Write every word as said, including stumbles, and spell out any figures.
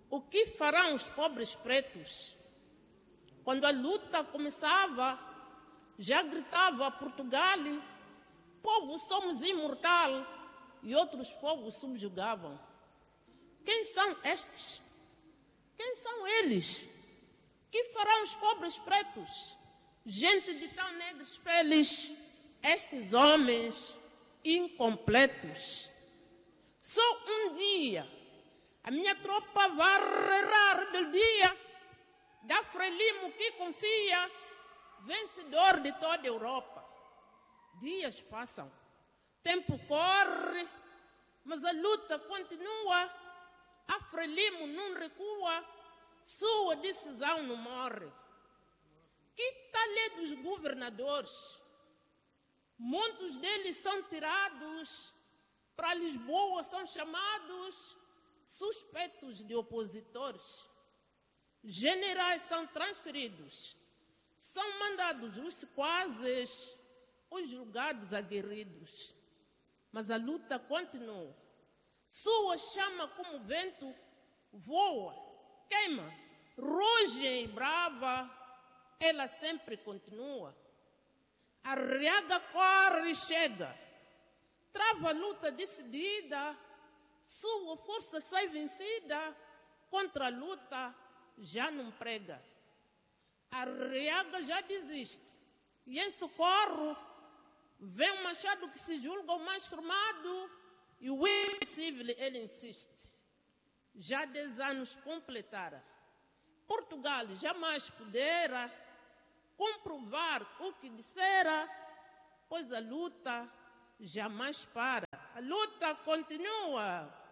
O que farão os pobres pretos? Quando a luta começava, já gritava Portugal, povo somos imortal, e outros povos subjugavam. Quem são estes? Quem são eles? Que farão os pobres pretos? Gente de tão negras peles, estes homens incompletos. Só um dia, a minha tropa varrerá a rebeldia, da Frelimo que confia, vencedor de toda a Europa. Dias passam, tempo corre, mas a luta continua. A Frelimo não recua, sua decisão não morre. Que tal é dos governadores? Muitos deles são tirados, para Lisboa são chamados suspeitos de opositores. Generais são transferidos, são mandados os sequazes, os julgados aguerridos. Mas a luta continua. Sua chama como vento voa, queima, ruge e brava, ela sempre continua. A Arriaga corre e chega, trava a luta decidida, sua força sai vencida, contra a luta já não prega. A Arriaga já desiste, e em socorro vem um machado que se julga o mais formado, e o impossível ele insiste. Já dez anos completara, Portugal jamais pudera comprovar o que dissera, pois a luta jamais para. A luta continua.